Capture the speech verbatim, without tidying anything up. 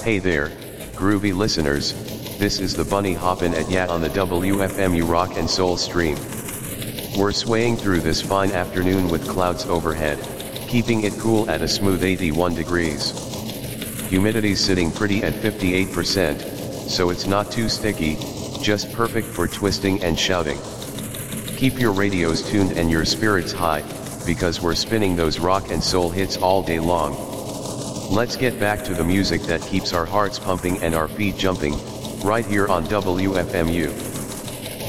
Hey there, groovy listeners, this is the Bunny Hoppin' at Ya on the W F M U Rock and Soul stream. We're swaying through this fine afternoon with clouds overhead, keeping it cool at a smooth eighty-one degrees. Humidity's sitting pretty at fifty-eight percent, so it's not too sticky, just perfect for twisting and shouting. Keep your radios tuned and your spirits high, because we're spinning those rock and soul hits all day long. Let's get back to the music that keeps our hearts pumping and our feet jumping, right here on W F M U.